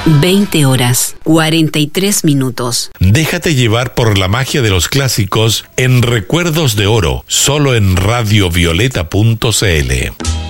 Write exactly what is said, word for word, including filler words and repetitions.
veinte horas, cuarenta y tres minutos. Déjate llevar por la magia de los clásicos en Recuerdos de Oro, solo en radio violeta punto c l.